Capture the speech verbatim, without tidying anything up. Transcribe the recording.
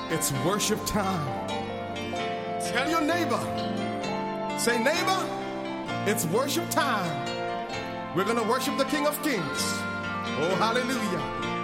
It's worship time. Tell your neighbor, say, neighbor, it's worship time. We're going to worship the King of Kings. Oh, hallelujah.